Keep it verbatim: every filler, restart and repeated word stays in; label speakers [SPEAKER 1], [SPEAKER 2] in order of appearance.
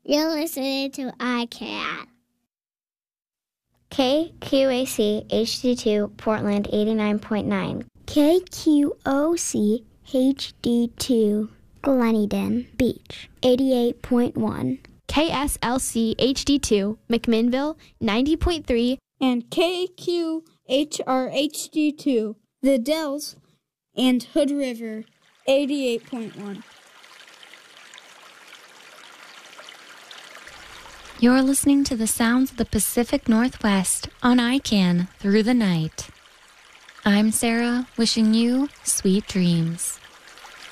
[SPEAKER 1] You're listening to iCat.
[SPEAKER 2] K Q A C H D two Portland eighty-nine point nine.
[SPEAKER 1] K Q O C H D two Gleneden Beach eighty-eight point one.
[SPEAKER 3] K S L C H D two McMinnville ninety point three.
[SPEAKER 4] And K Q H R H D two The Dells and Hood River eighty-eight point one.
[SPEAKER 5] You're listening to the sounds of the Pacific Northwest on I C A N Through the Night. I'm Sarah, wishing you sweet dreams.